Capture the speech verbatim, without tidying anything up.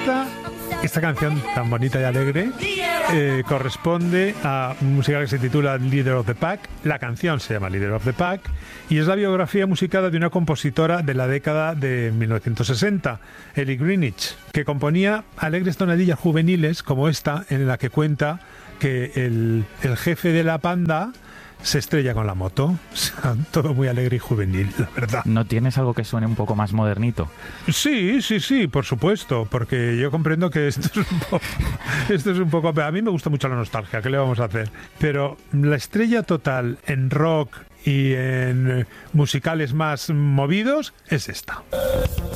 esta, esta canción tan bonita y alegre eh, corresponde a un musical que se titula Leader of the Pack. La canción se llama Leader of the Pack y es la biografía musicada de una compositora de la década de mil novecientos sesenta, Ellie Greenwich, que componía alegres tonadillas juveniles como esta, en la que cuenta que el, el jefe de la panda se estrella con la moto. O sea, todo muy alegre y juvenil, la verdad. ¿No tienes algo que suene un poco más modernito? Sí, sí, sí, por supuesto, porque yo comprendo que esto es un poco... Esto es un poco... A mí me gusta mucho la nostalgia, ¿qué le vamos a hacer? Pero la estrella total en rock y en musicales más movidos es esta.